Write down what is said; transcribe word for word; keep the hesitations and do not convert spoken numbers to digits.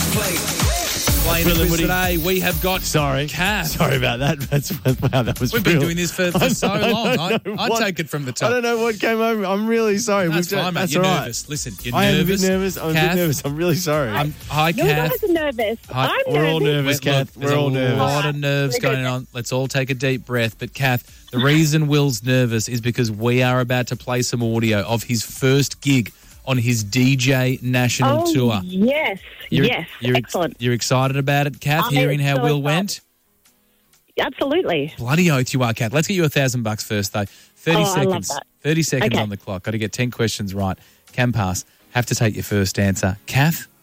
Playing Really, with us Woody? today, we have got Sorry. Kath. Sorry about that. That's, wow, that was We've been real. doing this for, for I so know, I long. don't I, know I what- take it from the top. I don't know what came over. I'm really sorry. That's We've fine, done- mate. That's You're all right. nervous. Listen, you're I am nervous. a bit nervous. I'm Kath, a bit nervous. I'm really sorry. I'm, hi, You Kath. guys are nervous. Hi. I'm We're all nervous. nervous, Look, Kath. there's We're all a nervous. lot of nerves We're good. going on. Let's all take a deep breath. But, Kath, the reason Will's nervous is because we are about to play some audio of his first gig on his D J national Oh, tour. yes. You're, yes. You're, Excellent. You're excited about it, Kath, I'm hearing how so Will excited. went? Absolutely. Bloody oath you are, Kath. Let's get you a thousand bucks first, though. thirty Oh, I love seconds. that. thirty seconds Okay. on the clock. Got to get ten questions right. Can pass. Have to take your first answer. Kath,